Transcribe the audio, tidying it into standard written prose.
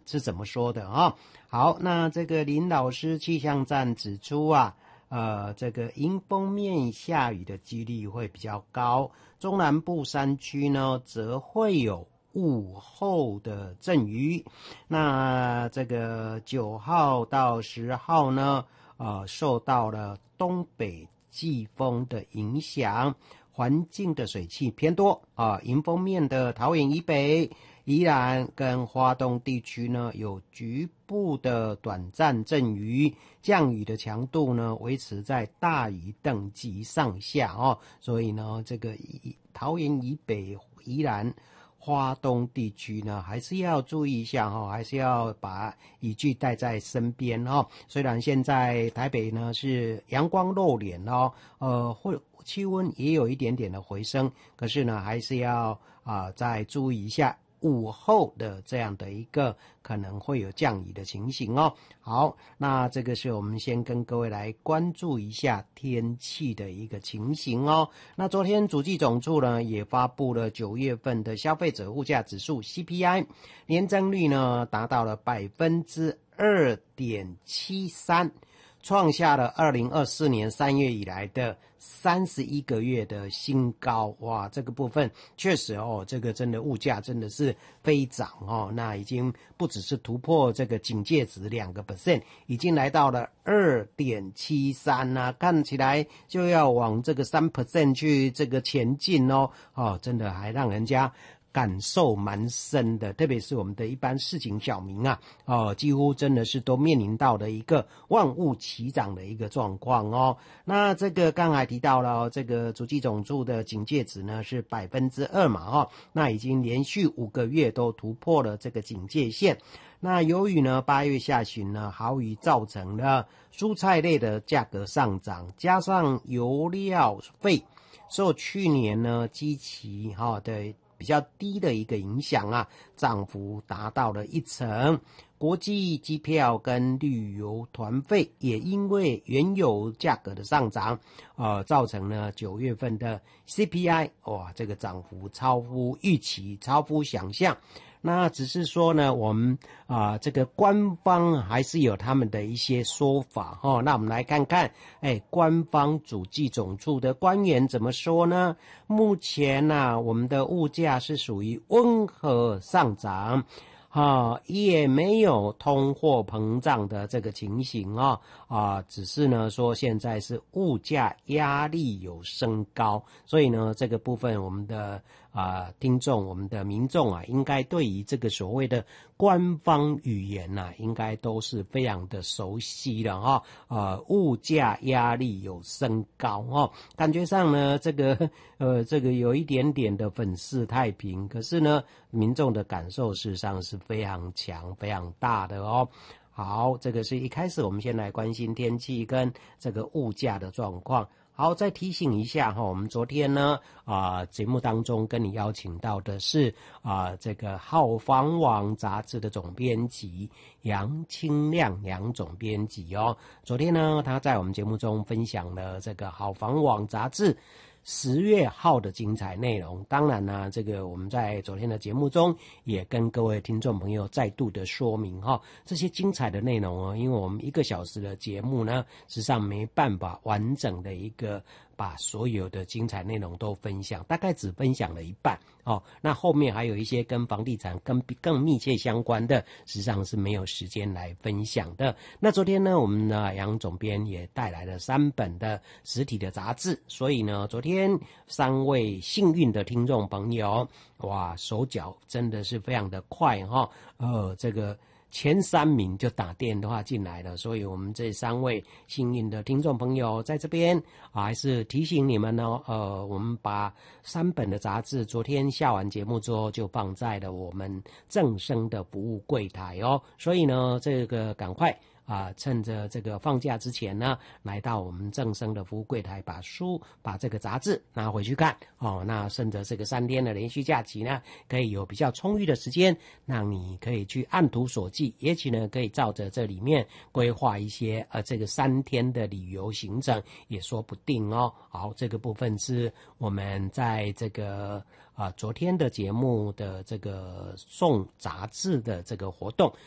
是怎么说的啊？好，那这个林老师气象站指出啊，这个迎风面下雨的几率会比较高，中南部山区呢则会有午后的阵雨。那这个9号到10号呢，受到了东北季风的影响，环境的水汽偏多啊。迎风面的桃园以北、宜兰跟花东地区呢，有局部的短暂阵雨，降雨的强度呢维持在大雨等级上下哦。所以呢，这个桃园以北、宜兰、花东地区呢，还是要注意一下哈，还是要把雨具带在身边哈。虽然现在台北呢是阳光露脸哦，气温也有一点点的回升，可是呢，还是要再注意一下午后的这样的一个可能会有降雨的情形哦。好，那这个是我们先跟各位来关注一下天气的一个情形哦。那昨天主计总处呢也发布了9月份的消费者物价指数 CPI， 年增率呢达到了 2.73%， 创下了2024年3月以来的31个月的新高。哇，这个部分确实哦，这个真的物价真的是飞涨哦，那已经不只是突破这个警戒值2%，已经来到了 2.73 啊，看起来就要往这个 3% 去这个前进哦。真的还让人家感受蛮深的，特别是我们的一般市井小民啊，几乎真的是都面临到的一个万物齐涨的一个状况哦。那这个刚才提到了，这个主计总处的警戒值呢是 2% 嘛，那已经连续5个月都突破了这个警戒线。那由于呢8月下旬呢豪雨造成了蔬菜类的价格上涨，加上油料费受去年呢基期的比较低的一个影响啊，涨幅达到了1成。国际机票跟旅游团费也因为原油价格的上涨，造成了9月份的 CPI 这个涨幅超乎预期，超乎想象。那只是说呢，我们这个官方还是有他们的一些说法哦。那我们来看看，官方主计总处的官员怎么说呢？目前呢，我们的物价是属于温和上涨。也没有通货膨胀的这个情形只是呢说现在是物价压力有升高，所以呢这个部分我们的听众、我们的民众应该对于这个所谓的官方语言应该都是非常的熟悉了物价压力有升高感觉上呢这个有一点点的粉饰太平，可是呢民众的感受事实上是非常强、非常大的哦。好，这个是一开始我们先来关心天气跟这个物价的状况。好，再提醒一下我们昨天呢节目当中跟你邀请到的是这个好房网杂志的总编辑杨清亮杨总编辑哦。昨天呢他在我们节目中分享了这个好房网杂志10月号的精彩内容。当然呢这个我们在昨天的节目中也跟各位听众朋友再度的说明这些精彩的内容因为我们1个小时的节目呢实际上没办法完整的一个把所有的精彩内容都分享，大概只分享了一半那后面还有一些跟房地产更密切相关的，实际上是没有时间来分享的。那昨天呢我们呢杨总编也带来了3本的实体的杂志，所以呢昨天3位幸运的听众朋友手脚真的是非常的快这个前3名就打电话进来了，所以我们这3位幸运的听众朋友在这边还是提醒你们我们把3本的杂志昨天下完节目之后就放在了我们正声的服务柜台所以呢这个赶快趁着这个放假之前呢来到我们正声的服务柜台，把这个杂志拿回去看那趁着这个3天的连续假期呢可以有比较充裕的时间，让你可以去按图索骥，也许呢可以照着这里面规划一些这个3天的旅游行程也说不定好，这个部分是我们在这个昨天的节目的这个送杂志的这个活动。